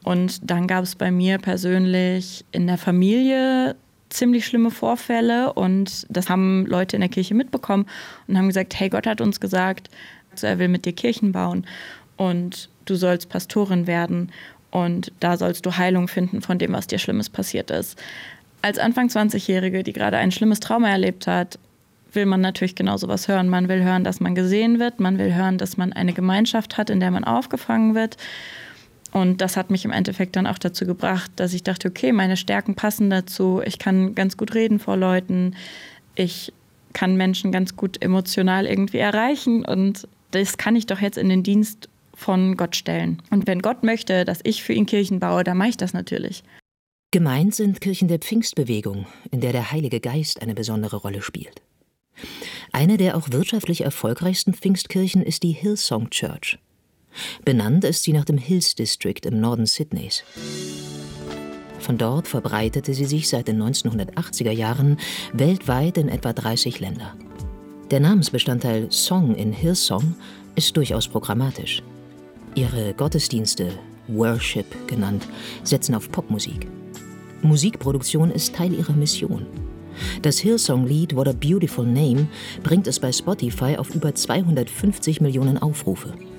Und dann gab es bei mir persönlich in der Familie ziemlich schlimme Vorfälle und das haben Leute in der Kirche mitbekommen und haben gesagt, hey, Gott hat uns gesagt, er will mit dir Kirchen bauen und du sollst Pastorin werden und da sollst du Heilung finden von dem, was dir Schlimmes passiert ist. Als Anfang 20-Jährige, die gerade ein schlimmes Trauma erlebt hat, will man natürlich genau sowas hören. Man will hören, dass man gesehen wird, man will hören, dass man eine Gemeinschaft hat, in der man aufgefangen wird. Und das hat mich im Endeffekt dann auch dazu gebracht, dass ich dachte, okay, meine Stärken passen dazu. Ich kann ganz gut reden vor Leuten. Ich kann Menschen ganz gut emotional irgendwie erreichen. Und das kann ich doch jetzt in den Dienst von Gott stellen. Und wenn Gott möchte, dass ich für ihn Kirchen baue, dann mache ich das natürlich. Gemeint sind Kirchen der Pfingstbewegung, in der der Heilige Geist eine besondere Rolle spielt. Eine der auch wirtschaftlich erfolgreichsten Pfingstkirchen ist die Hillsong Church. Benannt ist sie nach dem Hills District im Norden Sydneys. Von dort verbreitete sie sich seit den 1980er Jahren weltweit in etwa 30 Länder. Der Namensbestandteil Song in Hillsong ist durchaus programmatisch. Ihre Gottesdienste, Worship genannt, setzen auf Popmusik. Musikproduktion ist Teil ihrer Mission. Das Hillsong-Lied What a Beautiful Name bringt es bei Spotify auf über 250 Millionen Aufrufe.